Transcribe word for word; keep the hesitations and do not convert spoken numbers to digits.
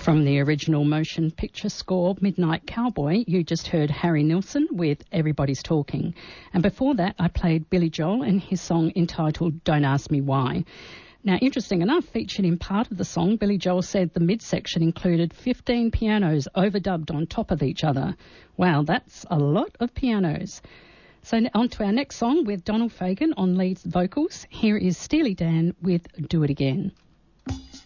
From the original motion picture score Midnight Cowboy, you just heard Harry Nilsson with Everybody's Talking. And before that, I played Billy Joel and his song entitled Don't Ask Me Why. Now, interesting enough, featured in part of the song, Billy Joel said the midsection included fifteen pianos overdubbed on top of each other. Wow, that's a lot of pianos. So on to our next song with Donald Fagen on lead vocals. Here is Steely Dan with Do It Again.